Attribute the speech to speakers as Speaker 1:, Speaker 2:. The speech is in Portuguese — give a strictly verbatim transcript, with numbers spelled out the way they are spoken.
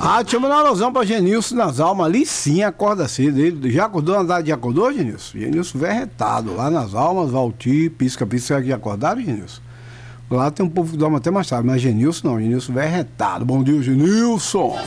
Speaker 1: Ah, deixa eu mandar uma alusão pra Genilson nas almas. Ali sim, acorda cedo. Ele já acordou, na já acordou, Genilson? Genilson velho retado. Lá nas almas, Valtir, pisca, pisca. Já acordaram, Genilson? Lá tem um povo que dorme até mais tarde, mas Genilson não. Genilson velho retado. Bom dia, Genilson.